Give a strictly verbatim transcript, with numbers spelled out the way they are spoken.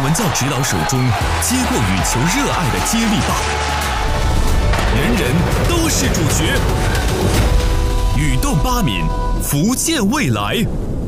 文教指导手中接过羽球热爱的接力棒，人人都是主角。语动八闽，福建未来。